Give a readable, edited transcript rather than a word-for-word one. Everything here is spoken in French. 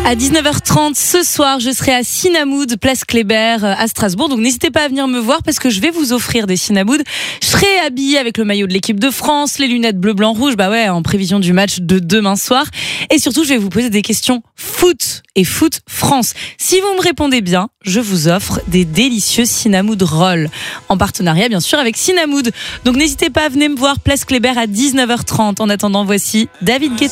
À 19h30 ce soir, je serai à Cinnamouds, place Kléber à Strasbourg. Donc n'hésitez pas à venir me voir parce que je vais vous offrir des Cinnamouds. Je serai habillée avec le maillot de l'équipe de France, les lunettes bleu, blanc, rouge, en prévision du match de demain soir. Et surtout, je vais vous poser des questions foot et foot France. Si vous me répondez bien, je vous offre des délicieux Cinnamouds rolls. En partenariat, bien sûr, avec Cinnamouds. Donc n'hésitez pas à venir me voir, place Kléber à 19h30. En attendant, voici David Guetta.